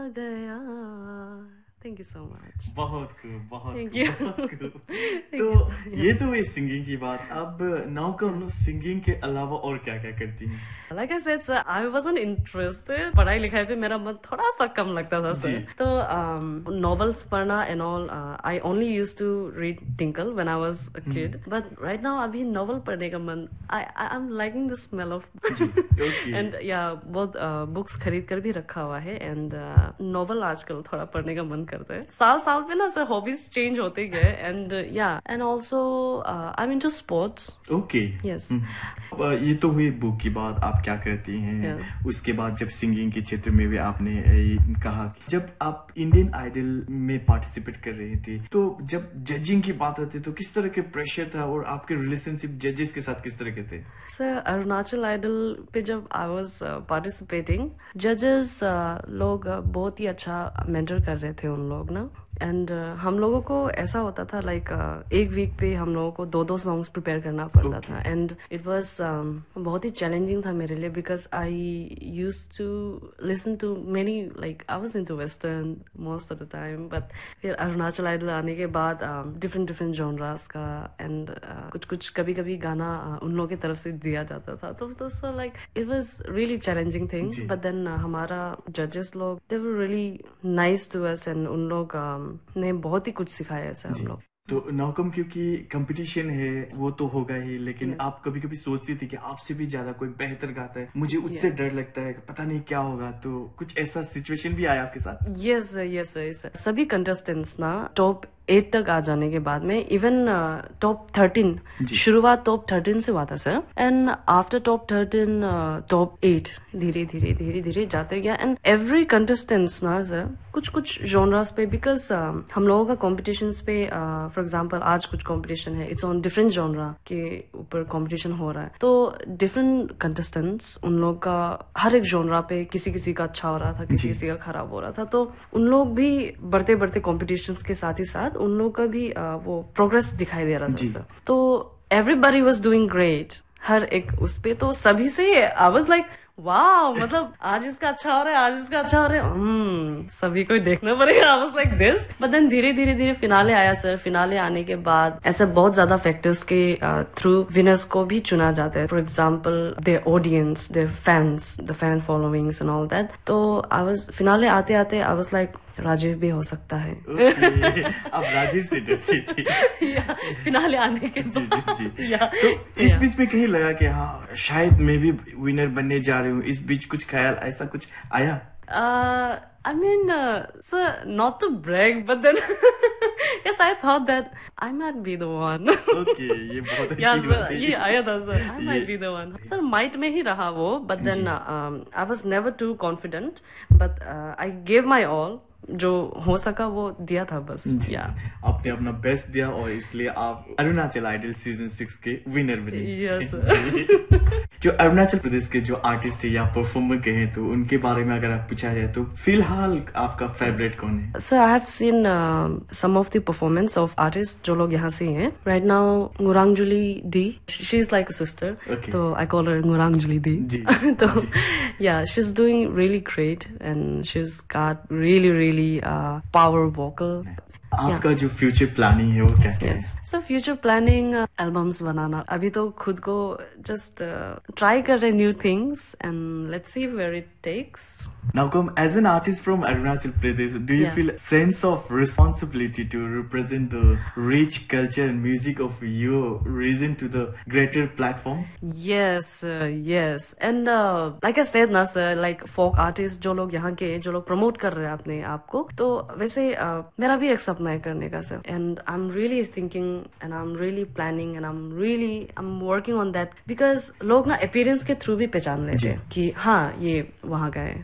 गया। Thank you so much. बहुत खूब, बहुत थैंक खूब, यू। बहुत खूब। थैंक तो यू सो ये मच। तो हुई सिंगिंग की बात। अब नाउ सिंगिंग के अलावा और क्या क्या करती हैं? Like I said, sir, I wasn't interested. पढ़ाई लिखाई पे मेरा मन थोड़ा सा कम लगता था जी। सर। तो novels पढ़ना and all, I only used to read Tinkle when I was a kid. But right now अभी novel पढ़ने का मन, I'm liking the smell of ji. Okay. and yeah, बहुत books खरीद कर भी रखा हुआ है and novel आजकल थोड़ा पढ़ने का मन करता है। साल साल पे ना सर hobbies change होते गए and yeah, and also I'm into sports. Okay. Yes. ये तो हुई बुक की बात। आप क्या करती हैं? Yeah. उसके बाद जब सिंगिंग के क्षेत्र में भी आपने कहा कि जब आप इंडियन आइडल में पार्टिसिपेट कर रहे थे, तो जब जजिंग की बात आती तो किस तरह के प्रेशर था और आपके रिलेशनशिप जजेस के साथ किस तरह के थे? सर अरुणाचल आइडल पे जब आई वॉज पार्टिसिपेटिंग, जजेस लोग बहुत ही अच्छा मेंटर कर रहे थे उन लोग ना। एंड हम लोगों को ऐसा होता था लाइक एक वीक पे हम लोगों को दो दो सॉन्ग्स प्रिपेयर करना पड़ता था एंड इट वाज बहुत ही चैलेंजिंग था मेरे लिए because I use to listen to many like I was into western most of the time. But फिर अरुणाचल आइडल आने के बाद डिफरेंट डिफरेंट जॉनरास का एंड कुछ कुछ कभी कभी गाना उन लोगों की तरफ से दिया जाता था। तो so like it was really challenging thing. But then हमारा जजेस लोग दे were really nice to us and उन लोग ने बहुत ही कुछ सिखाया ऐसा हम लोग। तो नौकम, क्योंकि कंपटीशन है वो तो होगा ही, लेकिन आप कभी कभी सोचती थी कि आपसे भी ज्यादा कोई बेहतर गाता है, मुझे उससे डर लगता है, पता नहीं क्या होगा, तो कुछ ऐसा सिचुएशन भी आया आपके साथ? Yes yes yes. सभी कंटेस्टेंट्स ना टॉप 8 तक आ जाने के बाद में इवन टॉप 13, शुरुआत टॉप 13 से हुआ था sir and after top 13 top 8 धीरे धीरे धीरे धीरे जाते गया एंड एवरी कंटेस्टेंट्स ना सर कुछ कुछ जॉनरास पे बिकॉज हम लोगों का कॉम्पिटिशन पे फॉर एग्जाम्पल आज कुछ कॉम्पिटिशन है, इट्स ऑन डिफरेंट जॉनरा के ऊपर कॉम्पिटिशन हो रहा है, तो डिफरेंट कंटेस्टेंट्स उन लोग का हर एक जॉनरा पे किसी किसी का अच्छा हो रहा था, किसी किसी का खराब हो रहा था, तो उन लोग भी बढ़ते बढ़ते कॉम्पिटिशन के साथ ही साथ उन लोग का भी वो प्रोग्रेस दिखाई दे रहा था सर। तो एवरीबॉडी वाज डूइंग ग्रेट हर एक उस पे, तो सभी से आई वाज लाइक वाह, मतलब आज इसका अच्छा हो रहा है, आज इसका अच्छा हो रहा है, सभी को देखना पड़ेगा। I was like this. But then धीरे धीरे धीरे फिनाले आया सर। फिनाले आने के बाद ऐसे बहुत ज्यादा फैक्टर्स के थ्रू विनर्स को भी चुना जाता है। For example their audience, there fans, the fan followings and all that. तो आई वाज फिनाले आते आते आई वाज लाइक राजीव भी हो सकता है। अब राजीव से डरती थी फिनाले आने के बाद। जी, जी, जी। तो इस बीच में कहीं लगा कि हाँ शायद मैं भी विनर बनने जा रही हूँ, इस बीच कुछ ख्याल ऐसा कुछ आया? I mean, sir, not to brag, but then yes, I thought that I might be the one. Okay, ये बहुत अच्छी Yeah, बात sir, है। ये आया था sir. I might be the one. Sir, might में ही रहा वो, but then I was never too confident, but I gave my all. जो हो सका वो दिया था बस। या आपने अपना बेस्ट दिया और इसलिए आप अरुणाचल आइडल सीजन 6 के विनर बने। यस। जो अरुणाचल प्रदेश के जो आर्टिस्ट है या परफॉर्मर कहें तो उनके बारे में अगर आप पूछा जाए तो फिलहाल आपका फेवरेट कौन है? Sir I have seen some of the performance of artist जो लोग यहाँ से हैं right now. गुरांगजुली the, she is like a sister, तो आई कॉल हर गुरांगजुली दी। तो या she is doing really great and she is got really power vocal. आपका जो फ्यूचर प्लानिंग है वो क्या है? सो फ्यूचर प्लानिंग एल्बम्स बनाना। अभी तो खुद को जस्ट ट्राई कर रहे new things and let's see where it takes. Naukom, as an artist from Arunachal Pradesh, do you feel a sense of responsibility to represent the rich culture and music of your region to the greater platforms? Yes, yes. And like I said ना sir, like folk artists जो लोग यहाँ के जो लोग promote कर रहे हैं अपने आप को, तो वैसे मेरा भी एक सपना है करने का sir. And I'm really thinking and I'm really planning and I'm working on that because लोग ना appearance के थ्रू भी पहचान लेते हैं कि हाँ ये वहाँ का है।